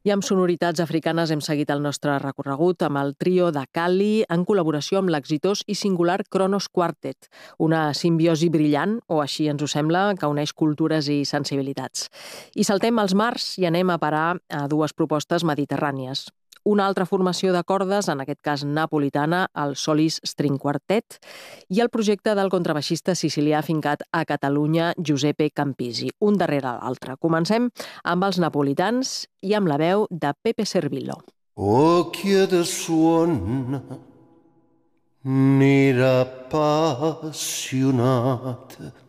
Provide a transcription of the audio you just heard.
I amb sonoritats africanes hem seguit el nostre recorregut amb el trio de Cali en col·laboració amb l'exitós i singular Kronos Quartet, una simbiosi brillant, o així ens ho sembla, que uneix cultures i sensibilitats. I saltem als mars i anem a parar a dues propostes mediterrànies. Una altra formació de cordes, en aquest cas napolitana, el Solis String Quartet, i el projecte del contrabaixista sicilià afincat a Catalunya, Giuseppe Campisi, un darrere l'altre. Comencem amb els napolitans i amb la veu de Pepe Servillo. Occhio de suona, nera appassionata,